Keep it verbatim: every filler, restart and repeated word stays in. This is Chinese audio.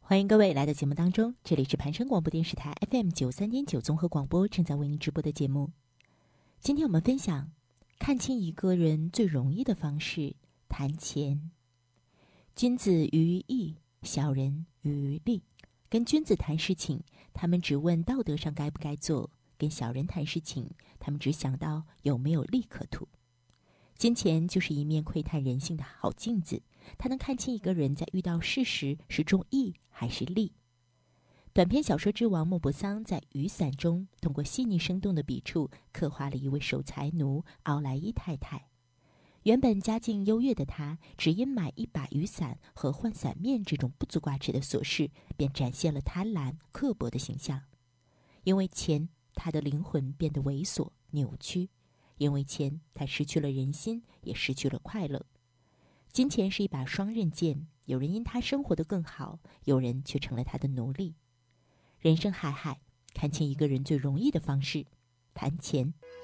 欢迎各位来到节目当中，这里是盘山广播电视台 F M 九三点九综合广播正在为您直播的节目。今天我们分享看清一个人最容易的方式，谈钱。君子喻于义，小人喻于利。跟君子谈事情，他们只问道德上该不该做；跟小人谈事情，他们只想到有没有利可图。金钱就是一面窥探人性的好镜子，它能看清一个人在遇到事时是重义还是利。短篇小说之王莫泊桑在《雨伞》中通过细腻生动的笔触刻画了一位守财奴奥莱伊太太。原本家境优越的她，只因买一把雨伞和换伞面这种不足挂齿的琐事，便展现了贪婪刻薄的形象。因为钱，她的灵魂变得猥琐扭曲。因为钱，他失去了人心，也失去了快乐。金钱是一把双刃剑，有人因他生活得更好，有人却成了他的奴隶。人生海海，看清一个人最容易的方式，谈钱。